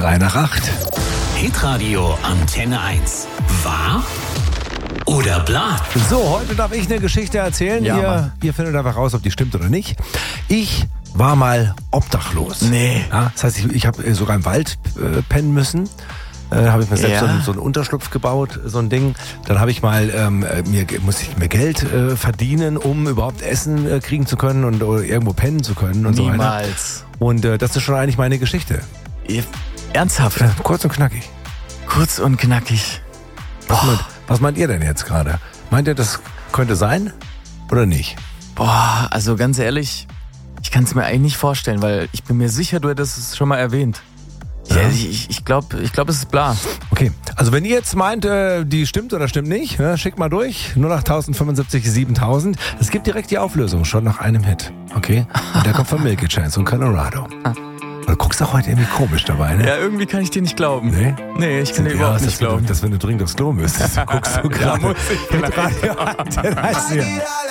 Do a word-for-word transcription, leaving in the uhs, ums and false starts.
drei nach acht. Hitradio Antenne eins. Wahr oder bla? So, heute darf ich eine Geschichte erzählen. Ja, ihr, Mann. ihr findet einfach raus, ob die stimmt oder nicht. Ich war mal obdachlos. Nee. Ja, das heißt, ich, ich habe sogar im Wald äh, pennen müssen. Äh, habe ich mir selbst Ja. so, einen, so einen Unterschlupf gebaut, so ein Ding. Dann habe ich mal, ähm, mir, musste ich mir Geld äh, verdienen, um überhaupt Essen äh, kriegen zu können und oder irgendwo pennen zu können und so weiter. Niemals. Und äh, das ist schon eigentlich meine Geschichte. Ihr- Ernsthaft? Äh, kurz und knackig. Kurz und knackig. Was, meint, was meint ihr denn jetzt gerade? Meint ihr, das könnte sein oder nicht? Boah, also ganz ehrlich, ich kann es mir eigentlich nicht vorstellen, weil ich bin mir sicher, du hättest es schon mal erwähnt. Ja. Ja, ich ich glaube, ich glaub, es ist bla. Okay, also wenn ihr jetzt meint, äh, die stimmt oder stimmt nicht, ne, schickt mal durch. null acht fünfundsiebzig siebentausend. Es gibt direkt die Auflösung, schon nach einem Hit. Okay? Und der kommt von Milky Chance und Colorado. Du guckst auch heute irgendwie komisch dabei, ne? Ja, irgendwie kann ich dir nicht glauben. Nee? Nee, ich kann dir Ja, überhaupt ist nicht das, wenn du, glauben. das, wenn du dringend aufs Klo müsstest. Guckst du gerade muss ich mit Radio Antenne eins hier.